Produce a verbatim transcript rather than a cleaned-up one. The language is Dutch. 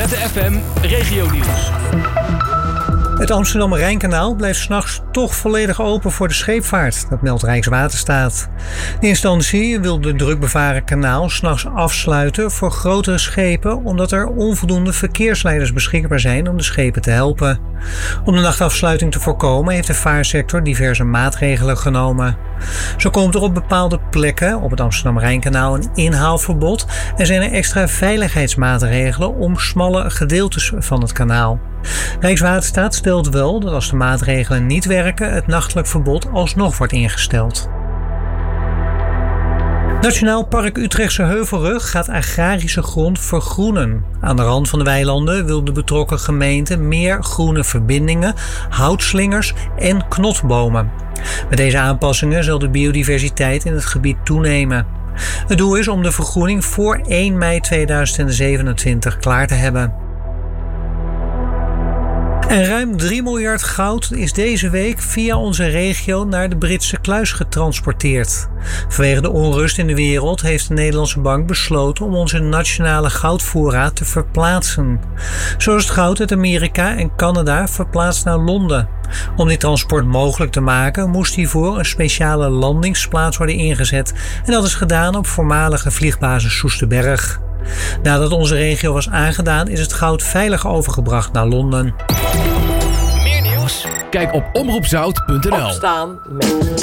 Z F M Regionieuws. Het Amsterdam-Rijnkanaal blijft 's nachts toch volledig open voor de scheepvaart. Dat meldt Rijkswaterstaat. De instantie wil de drukbevaren kanaal 's nachts afsluiten voor grotere schepen, omdat er onvoldoende verkeersleiders beschikbaar zijn om de schepen te helpen. Om de nachtafsluiting te voorkomen heeft de vaarsector diverse maatregelen genomen. Zo komt er op bepaalde plekken op het Amsterdam-Rijnkanaal een inhaalverbod en zijn er extra veiligheidsmaatregelen om smalle gedeeltes van het kanaal. Rijkswaterstaat stelt wel dat als de maatregelen niet werken, het nachtelijk verbod alsnog wordt ingesteld. Nationaal Park Utrechtse Heuvelrug gaat agrarische grond vergroenen. Aan de rand van de weilanden wil de betrokken gemeente meer groene verbindingen, houtslingers en knotbomen. Met deze aanpassingen zal de biodiversiteit in het gebied toenemen. Het doel is om de vergroening voor één mei tweeduizend zevenentwintig klaar te hebben. En ruim drie miljard goud is deze week via onze regio naar de Britse kluis getransporteerd. Vanwege de onrust in de wereld heeft de Nederlandse bank besloten om onze nationale goudvoorraad te verplaatsen. Zo is het goud uit Amerika en Canada verplaatst naar Londen. Om dit transport mogelijk te maken moest hiervoor een speciale landingsplaats worden ingezet en dat is gedaan op voormalige vliegbasis Soesterberg. Nadat onze regio was aangedaan is het goud veilig overgebracht naar Londen. Meer nieuws? Kijk op omroep zout punt n l. Opstaan met